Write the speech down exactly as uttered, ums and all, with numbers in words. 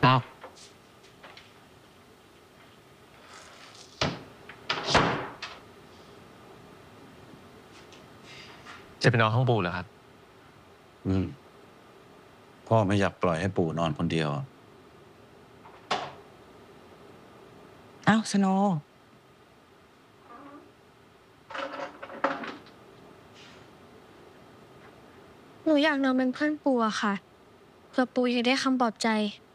อ้าวจะไปนอนห้องปู่เหรอครับอืมพ่อไม่อยากปล่อยให้ปู่นอนคนเดียวอ้าวสโนว์หนูอยากนอนเป็นเพื่อนปูอะค่ะเผื่อปูอยากได้คำปลอบใจ